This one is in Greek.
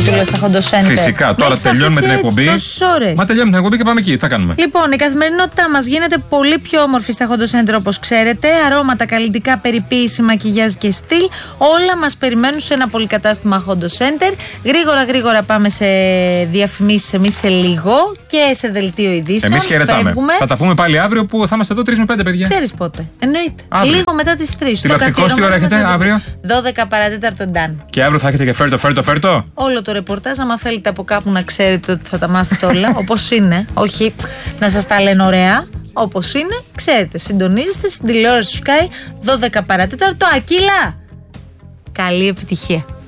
κιόλας στα Hondo Center. Φυσικά, τώρα τελειώνουμε την εκπομπή. Μα τελειώνουμε την εκπομπή και πάμε εκεί. Τι θα κάνουμε. Λοιπόν, η καθημερινότητά μας γίνεται πολύ πιο όμορφη στα Hondo Center, όπως ξέρετε. Αρώματα, καλλιτικά, περιποίηση, μακιγιάζ και στυλ. Όλα μας περιμένουν σε ένα πολυκατάστημα Hondo Center. Γρήγορα πάμε σε διαφημίσεις εμείς σε λίγο και σε δελτίο ειδήσεων. Εμείς χαιρετάμε. Θα τα πούμε πάλι αύριο που θα είμαστε εδώ 3 με 5, παιδιά. Ξέρεις πότε. Εννοείται. Αύριο. Λίγο μετά τις 3. Τηλεοπτικός τι ώρα έχετε αύριο? 12 παρατέταρτο Ντάν. Και αύριο θα έχετε και φέρτο. Όλο το ρεπορτάζ, άμα θέλετε από κάπου να ξέρετε ότι θα τα μάθετε όλα, όπως είναι. Όχι να σας τα λένε ωραία. Όπως είναι, ξέρετε. Συντονίζεστε στην τηλεόραση του Sky 12 παρατέταρτο. Ακύλα! Καλή επιτυχία.